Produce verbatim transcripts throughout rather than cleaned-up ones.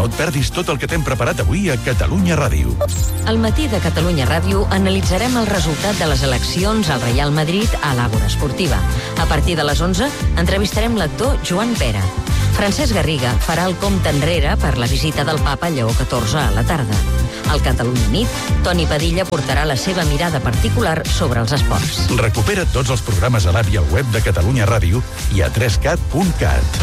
No et perdis tot el que t'hem preparat avui a Catalunya Ràdio. Al matí de Catalunya Ràdio analitzarem el resultat de les eleccions al Real Madrid a l'Àgora Esportiva. A partir de les onze entrevistarem l'actor Joan Pera. Francesc Garriga farà el compte enrere per la visita del papa Lleó catorze a la tarda. Al Catalunya Nit, Toni Padilla portarà la seva mirada particular sobre els esports. Recupera tots els programes a l'app i al web de Catalunya Ràdio i a tres cat punt cat.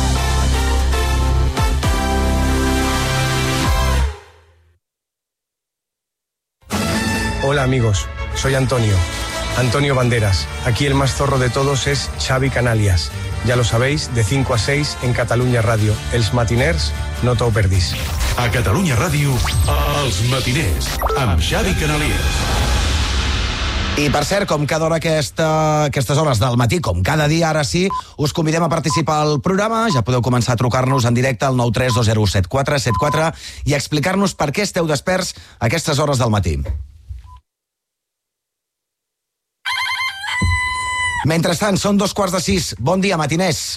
Hola amigos, soy Antonio, Antonio Banderas. Aquí el más zorro de todos es Xavi Canalias. Ya lo sabéis, de cinco a seis en Catalunya Ràdio. Els matiners, no t'ho perdis. A Catalunya Ràdio, Els matiners, amb Xavi Canalias. I per cert, com cada hora aquesta, aquestes hores del matí, com cada dia, ara sí, us convidem a participar al programa. Ja podeu començar a trucar-nos en directe al nou tres dos zero set quatre set quatre i explicar-nos per què esteu desperts a aquestes hores del matí. Mentrestant, són dos quarts de sis. Bon dia, matiners.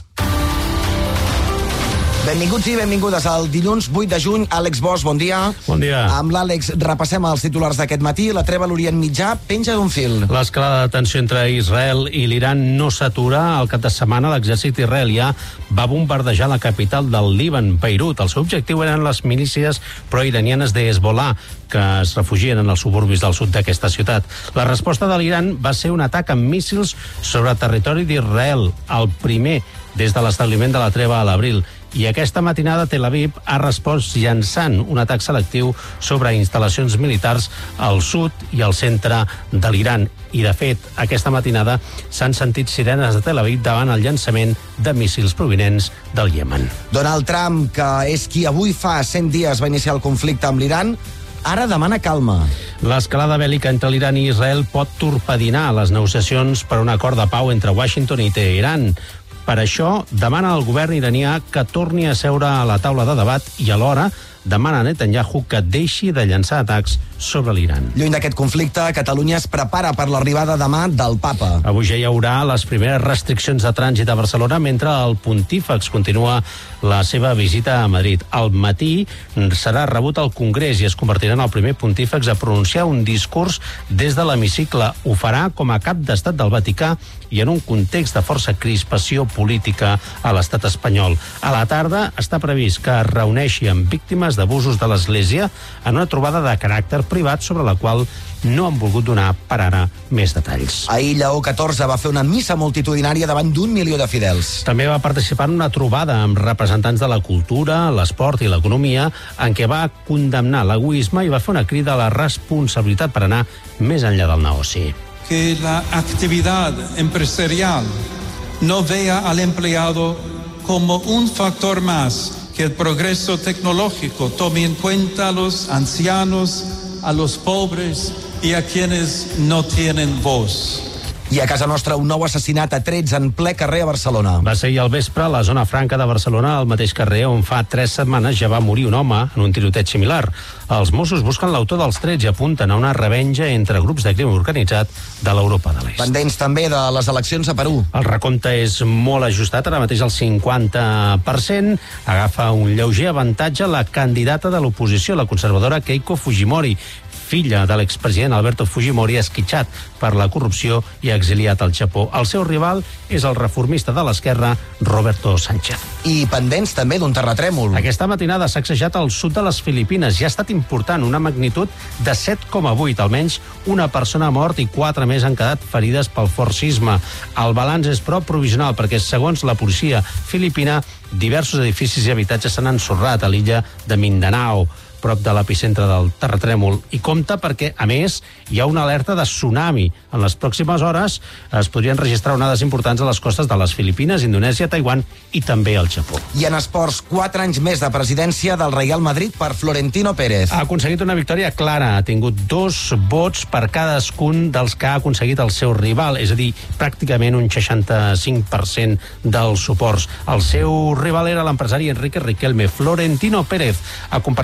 Benvinguts i benvingudes al dilluns vuit de juny. Àlex Bosch, bon dia. Bon dia. Amb l'Àlex repassem els titulars d'aquest matí. La treva a l'Orient Mitjà penja d'un fil. L'escalada de tensió entre Israel i l'Iran no s'atura. Al cap de setmana, l'exèrcit israelià va bombardejar la capital del Líban, Beirut. El seu objectiu eren les milícies pro-iranianes de Hezbollah, que es refugien en els suburbis del sud d'aquesta ciutat. La resposta de l'Iran va ser un atac amb míssils sobre territori d'Israel, el primer des de l'establiment de la treva a l'abril. I aquesta matinada Tel Aviv ha respost llançant un atac selectiu sobre instal·lacions militars al sud i al centre de l'Iran. I, de fet, aquesta matinada s'han sentit sirenes de Tel Aviv davant el llançament de míssils provinents del Iemen. Donald Trump, que és qui avui fa cent dies va iniciar el conflicte amb l'Iran, ara demana calma. L'escalada bèl·lica entre l'Iran i Israel pot torpedinar les negociacions per un acord de pau entre Washington i Teheran. Per això, demana al govern iranià que torni a seure a la taula de debat i alhora demana a Netanyahu que deixi de llançar atacs sobre l'Iran. Lluny d'aquest conflicte, Catalunya es prepara per l'arribada demà del papa. Avui ja hi haurà les primeres restriccions de trànsit a Barcelona mentre el pontífex continua la seva visita a Madrid. Al matí serà rebut al Congrés i es convertirà en el primer pontífex a pronunciar un discurs des de l'hemicicle. Ho farà com a cap d'estat del Vaticà i en un context de força crispació política a l'estat espanyol. A la tarda està previst que es reuneixi amb víctimes d'abusos de l'Església en una trobada de caràcter privat sobre la qual no han volgut donar per ara més detalls. Ahir Lleó catorze va fer una missa multitudinària davant d'un milió de fidels. També va participar en una trobada amb representants de la cultura, l'esport i l'economia en què va condemnar l'egoisme i va fer una crida a la responsabilitat per anar més enllà del negoci. Que la actividad empresarial no vea al empleado como un factor más, que el progreso tecnológico tome en cuenta a los ancianos, a los pobres y a quienes no tienen voz. I a casa nostra, un nou assassinat a trets en ple carrer a Barcelona. Va ser ahir al vespre a la zona franca de Barcelona, al mateix carrer on fa tres setmanes ja va morir un home en un tiroteig similar. Els Mossos busquen l'autor dels trets i apunten a una revenja entre grups de crim organitzat de l'Europa de l'Est. Pendents també de les eleccions a Perú. El recompte és molt ajustat, ara mateix el cinquanta per cent. Agafa un lleuger avantatge la candidata de l'oposició, la conservadora Keiko Fujimori, filla de l'expresident Alberto Fujimori, esquitxat per la corrupció i exiliat al Japó. El seu rival és el reformista de l'esquerra, Roberto Sánchez. I pendents també d'un terratrèmol. Aquesta matinada s'ha sacsejat al sud de les Filipines i ha estat important, una magnitud de set coma vuit. Almenys una persona ha mort i quatre més han quedat ferides pel fort sisme. El balanç és però provisional perquè, segons la policia filipina, diversos edificis i habitatges s'han ensorrat a l'illa de Mindanao, prop de l'epicentre del terratrèmol, i compta perquè, a més, hi ha una alerta de tsunami. En les pròximes hores es podrien registrar onades importants a les costes de les Filipines, Indonèsia, Taiwan i també al Japó. I en esports, quatre anys més de presidència del Real Madrid per Florentino Pérez. Ha aconseguit una victòria clara, ha tingut dos vots per cadascun dels que ha aconseguit el seu rival, és a dir, pràcticament un seixanta-cinc per cent dels suports. El seu rival era l'empresari Enrique Riquelme. Florentino Pérez ha comparegut davant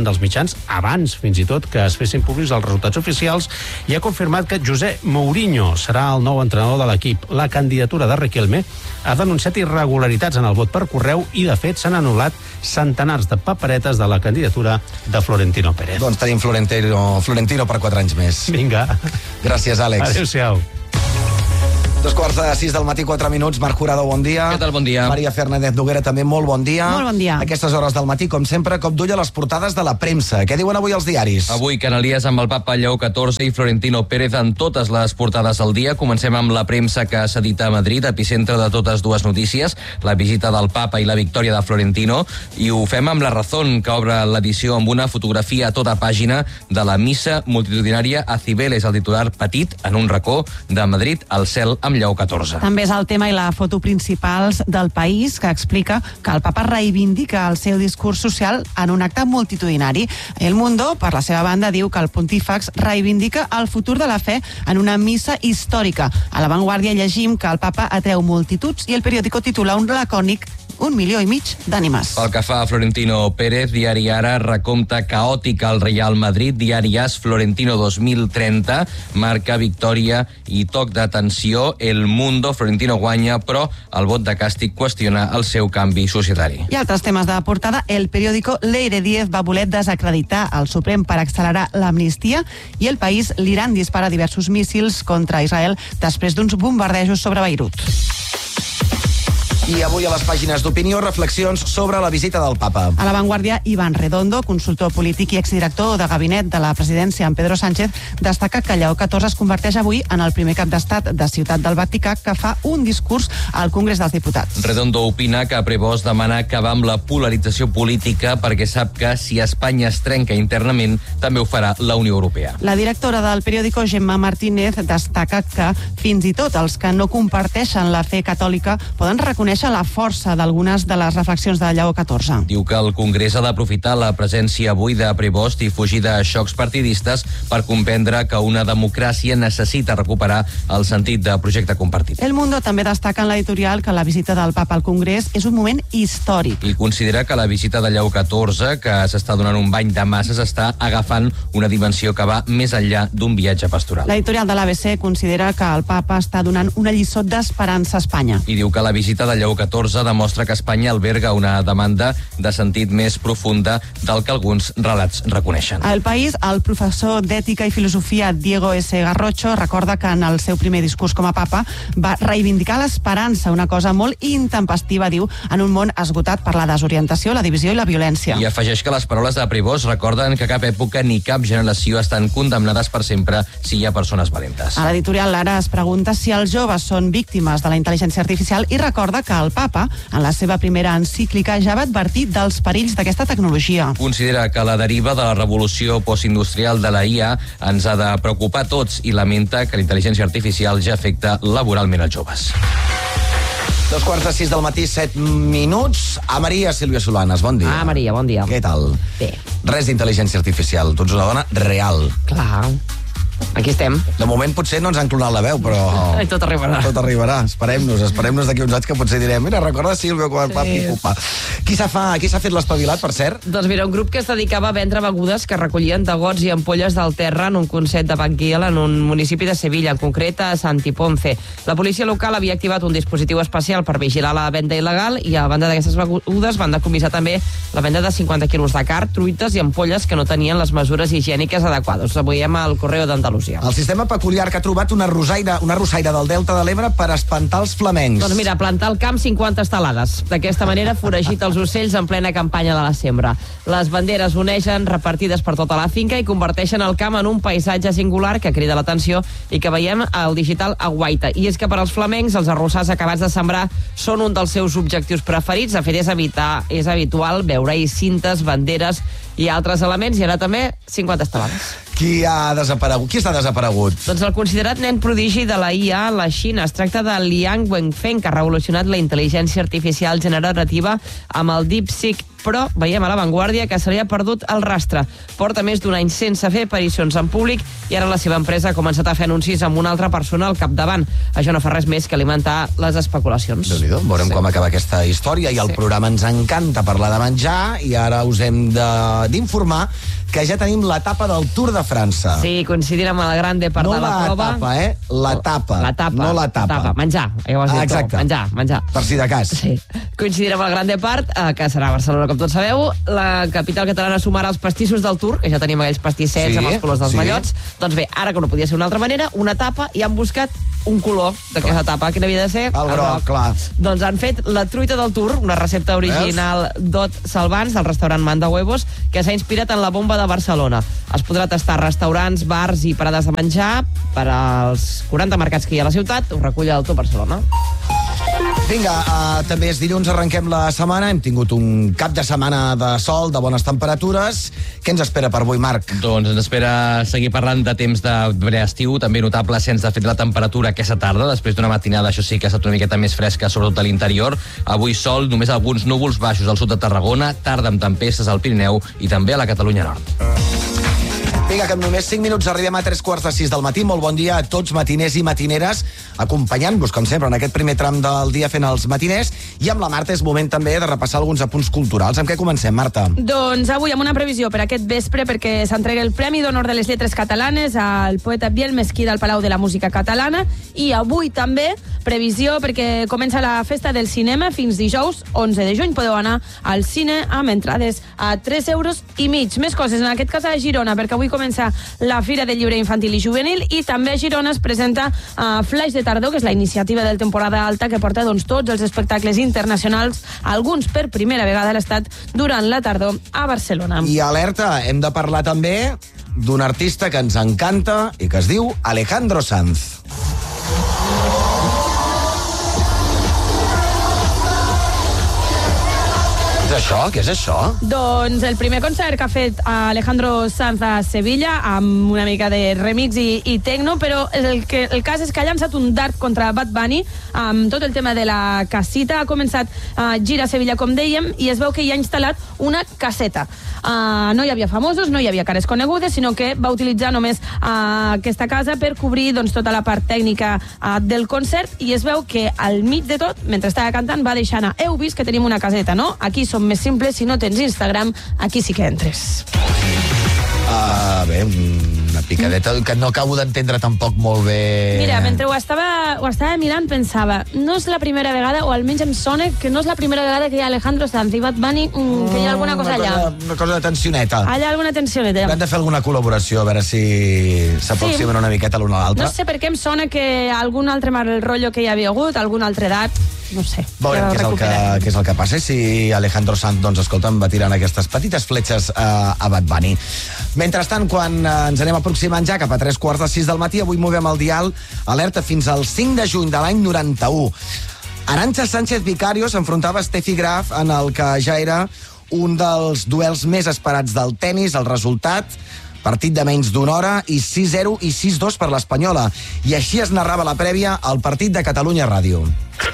davant dels mitjans, abans fins i tot que es fessin públics els resultats oficials, i ha confirmat que José Mourinho serà el nou entrenador de l'equip. La candidatura de Riquelme ha denunciat irregularitats en el vot per correu i, de fet, s'han anul·lat centenars de paperetes de la candidatura de Florentino Pérez. Doncs tenim Florentino, Florentino per quatre anys més. Vinga. Gràcies, Àlex. Adéu-siau. Dos quarts de sis del matí, quatre minuts. Marc Jurado, bon dia. Què tal, bon dia. Maria Fernández Noguera, també molt bon dia. Molt bon dia. A aquestes hores del matí, com sempre, cop d'ull a les portades de la premsa. Què diuen avui els diaris? Avui, Canalies amb el papa Lleó catorze i Florentino Pérez en totes les portades del dia. Comencem amb la premsa que s'edita a Madrid, epicentre de totes dues notícies, la visita del papa i la victòria de Florentino, i ho fem amb La Razón, que obre l'edició amb una fotografia a tota pàgina de la missa multitudinària a Cibeles, el titular petit, en un racó de Madrid, al cel amb Lleó catorze. També és el tema i la foto principals del País, que explica que el papa reivindica el seu discurs social en un acte multitudinari. El Mundo, per la seva banda, diu que el pontífex reivindica el futur de la fe en una missa històrica. A La Vanguardia llegim que el papa atreu multituds i el periòdico titula un lacònic un milió i mig d'ànimes. Pel que fa a Florentino Pérez, diari Ara recompta caòtic al Real Madrid, diari As Florentino dos mil trenta, marca victòria i toc d'atenció. El Mundo, Florentino guanya, però el vot de càstig qüestiona el seu canvi societari. I altres temes de portada, el periòdico Leire Díez va voler desacreditar el Suprem per accelerar l'amnistia, i El País, l'Iran dispara diversos míssils contra Israel després d'uns bombardejos sobre Beirut. I avui a les pàgines d'opinió, reflexions sobre la visita del papa. A La Vanguardia, Iván Redondo, consultor polític i exdirector de gabinet de la presidència en Pedro Sánchez, destaca que Lleó catorze es converteix avui en el primer cap d'estat de Ciutat del Vaticà que fa un discurs al Congrés dels Diputats. Redondo opina que Prevost demana acabar amb la polarització política perquè sap que si Espanya es trenca internament, també ho farà la Unió Europea. La directora del periòdico, Gemma Martínez, destaca que fins i tot els que no comparteixen la fe catòlica poden reconèixer la força d'algunes de les reflexions de Lleó catorze. Diu que el Congrés ha d'aprofitar la presència avui de Prevost i fugir de xocs partidistes per comprendre que una democràcia necessita recuperar el sentit de projecte compartit. El Mundo també destaca en l'editorial que la visita del papa al Congrés és un moment històric. I considera que la visita de Lleó catorze, que s'està donant un bany de masses, està agafant una dimensió que va més enllà d'un viatge pastoral. L'editorial de l'A B C considera que el papa està donant una lliçó d'esperança a Espanya. I diu que la visita de Lleó catorze demostra que Espanya alberga una demanda de sentit més profunda del que alguns relats reconeixen. Al País, el professor d'Ètica i Filosofia Diego S. Garrocho recorda que en el seu primer discurs com a papa va reivindicar l'esperança, una cosa molt intempestiva, diu, en un món esgotat per la desorientació, la divisió i la violència. I afegeix que les paraules de Prevost recorden que cap època ni cap generació estan condemnades per sempre si hi ha persones valentes. A l'editorial Lara es pregunta si els joves són víctimes de la intel·ligència artificial i recorda que el papa, en la seva primera encíclica, ja va advertir dels perills d'aquesta tecnologia. Considera que la deriva de la revolució postindustrial de la I A ens ha de preocupar a tots i lamenta que la intel·ligència artificial ja afecta laboralment els joves. Dos quarts de sis del matí, set minuts. A Maria Sílvia Solanes, bon dia. Ah, Maria, bon dia. Què tal? Bé. Res d'intel·ligència artificial. Tu ets una dona real. Clar. Aquí estem. De moment potser no ens han clonat la veu, però... I tot arribarà. Tot arribarà. Esperem-nos, esperem-nos d'aquí uns anys que potser direm mira, recorda Sílvia quan va Sí. pipupa. Qui s'ha fa, qui s'ha fet l'espavilat, per cert? Doncs mira, un grup que es dedicava a vendre begudes que recollien de gots i ampolles del terra en un concert de Banguil en un municipi de Sevilla, en concret a Santiponce. La policia local havia activat un dispositiu especial per vigilar la venda il·legal i a banda d'aquestes begudes van decomissar també la venda de cinquanta quilos de carn, truites i ampolles que no tenien les mesures higièniques adequades. Ho veiem al Correo d'Andalusia. El sistema peculiar que ha trobat una rosaire, una rosaire del Delta de l'Ebre per espantar els flamencs. Doncs mira, plantar al camp cinquanta estelades. D'aquesta manera foragit els ocells en plena campanya de la sembra. Les banderes onegen repartides per tota la finca i converteixen el camp en un paisatge singular que crida l'atenció i que veiem al digital a Guaita. I és que per als flamencs els arrossars acabats de sembrar són un dels seus objectius preferits. De fet, és, evitar, és habitual veure-hi cintes, banderes i altres elements, i ara també cinquanta estelades. Qui ha desaparegut? Qui està desaparegut? Doncs el considerat nen prodigi de la I A a la Xina. Es tracta de Liang Wenfeng, que ha revolucionat la intel·ligència artificial generativa amb el DeepSeek, però veiem a l'avantguàrdia que se li ha perdut el rastre. Porta més d'un any sense fer aparicions en públic i ara la seva empresa ha començat a fer anuncis amb una altra persona al capdavant. Això no fa res més que alimentar les especulacions. Déu-n'hi-do, veurem sí. com acaba aquesta història i el sí. programa ens encanta parlar de menjar i ara us hem d'informar que ja tenim l'etapa del Tour de França. Sí, coincidint amb el Gran Depart no de la prova. No l'etapa, eh? L'etapa. L'etapa. No l'etapa. L'etapa. Menjar. Ja ho has dit ah, exacte. Tu. Menjar, menjar. Per si de cas. Sí. Coincidint amb el Gran Depart, eh, que serà a Barcelona, com tots sabeu, la capital catalana sumarà els pastissos del Tour, que ja tenim aquells pastissets sí, amb els colors dels sí. mallots. Doncs bé, ara que no podia ser d'una altra manera, una etapa i han buscat un color d'aquesta etapa. Quina havia de ser? El groc, clar. Doncs han fet la truita del Tour, una recepta original d'Ot Salvans, del restaurant Manda Huevos, que s'ha inspirat en la bomba de Barcelona. Es podrà tastar a restaurants, bars i parades de menjar per als quaranta mercats que hi ha a la ciutat. Ho recull el Tour Barcelona. Vinga, uh, també és dilluns, arrenquem la setmana. Hem tingut un cap de setmana de sol, de bones temperatures. Què ens espera per avui, Marc? Doncs ens espera seguir parlant de temps de preestiu, també notable ascens de fet la temperatura aquesta tarda, després d'una matinada, això sí que ha estat una miqueta més fresca, sobretot a l'interior. Avui sol, només alguns núvols baixos al sud de Tarragona, tarda amb tempestes al Pirineu i també a la Catalunya Nord. Vinga, que en només cinc minuts arribem a tres quarts de sis del matí. Molt bon dia a tots, matiners i matineres, acompanyant-vos, com sempre, en aquest primer tram del dia fent els matiners. I amb la Marta és moment també de repassar alguns apunts culturals. Amb què comencem, Marta? Doncs avui amb una previsió per aquest vespre, perquè s'entrega el Premi d'Honor de les Lletres Catalanes al poeta Biel Mesquí del Palau de la Música Catalana. I avui també previsió perquè comença la Festa del Cinema fins dijous onze de juny. Podeu anar al cine amb entrades a tres euros i mig. Més coses, en aquest cas a Girona, perquè avui comença la Fira del Llibre Infantil i Juvenil i també a Girona es presenta uh, Flaix de Tardor, que és la iniciativa del temporada alta que porta doncs, tots els espectacles internacionals, alguns per primera vegada a l'estat durant la tardor a Barcelona. I alerta, hem de parlar també d'un artista que ens encanta i que es diu Alejandro Sanz. Què és això? Què és això? Doncs el primer concert que ha fet Alejandro Sanz a Sevilla amb una mica de remix i, i tecno, però el, que, el cas és que ha llançat un dart contra Bad Bunny amb tot el tema de la casita. Ha començat a girar a Sevilla, com dèiem, i es veu que hi ha instal·lat una caseta. Uh, no hi havia famosos, no hi havia cares conegudes, sinó que va utilitzar només uh, aquesta casa per cobrir doncs, tota la part tècnica uh, del concert, i es veu que al mig de tot, mentre estava cantant, va deixar anar: heu vist que tenim una caseta, no? Aquí som més simples, si no tens Instagram, aquí sí que entres. Uh, bé, una picadeta que no acabo d'entendre tampoc molt bé. Mira, mentre ho estava, ho estava mirant pensava, no és la primera vegada, o almenys em sona que no és la primera vegada que hi ha Alejandro Sanz i Bad Bunny, mm, que hi ha alguna cosa una allà. Cosa, una cosa de tensioneta. Allà alguna tensioneta. Hem de fer alguna col·laboració, a veure si s'aproximen sí. una miqueta l'una a l'altra. No sé per què em sona que algun altre mal rotllo que hi havia hagut, algun altre edat, no sé. Veurem què és, el que, què és el que passa. Si Alejandro Sanz, doncs, escolta, em va tirant aquestes petites fletxes a, a Bad Bunny. Mentrestant, quan ens anem aproximant ja cap a tres quarts de sis del matí, avui movem el dial alerta fins al cinc de juny de l'any noranta-u. Arantxa Sánchez Vicario s'enfrontava a Steffi Graf en el que ja era un dels duels més esperats del tennis. El resultat, partit de menys d'una hora i sis zero i sis dos per l'espanyola. I així es narrava la prèvia al partit de Catalunya Ràdio.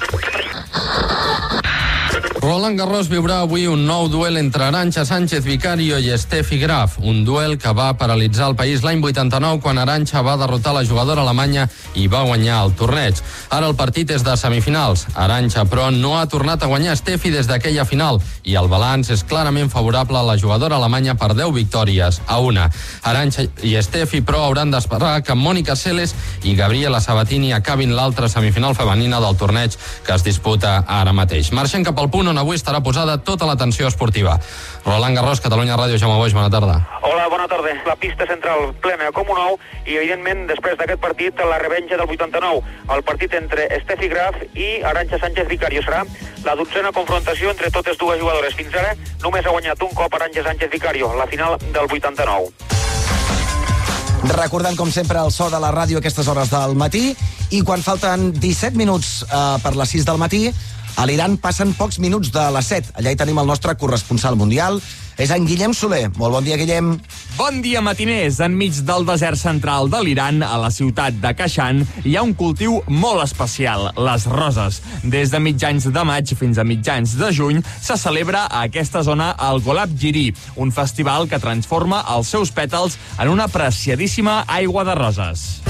Roland Garros viurà avui un nou duel entre Arantxa Sánchez Vicario i Steffi Graf, un duel que va paralitzar el país l'any vuitanta-nou quan Arantxa va derrotar la jugadora alemanya i va guanyar el torneig. Ara el partit és de semifinals. Arantxa, però, no ha tornat a guanyar Steffi des d'aquella final i el balanç és clarament favorable a la jugadora alemanya per deu victòries a una. Arantxa i Steffi, però, hauran d'esperar que Mònica Seles i Gabriela Sabatini acabin l'altra semifinal femenina del torneig que es disputa ara mateix. Marxem cap al punt on avui estarà posada tota l'atenció esportiva. Roland Garros, Catalunya Ràdio, Jaume Boix, bona tarda. Hola, bona tarda. La pista central plena com un ou i, evidentment, després d'aquest partit, la revenja del vuitanta-nou. El partit entre Steffi Graf i Arantxa Sánchez Vicario serà la dotzena confrontació entre totes dues jugadores. Fins ara només ha guanyat un cop Arantxa Sánchez Vicario, la final del vuitanta-nou. Recordant, com sempre, el so de la ràdio a aquestes hores del matí, i quan falten disset minuts eh, per les sis del matí, a l'Iran passen pocs minuts de les set. Allà hi tenim el nostre corresponsal mundial, És en Guillem Soler. Molt bon dia, Guillem. Bon dia, matiners. Enmig del desert central de l'Iran, a la ciutat de Kashan, hi ha un cultiu molt especial, les roses. Des de mitjans de maig fins a mitjans de juny se celebra a aquesta zona el Golab Giri, un festival que transforma els seus pètals en una preciadíssima aigua de roses.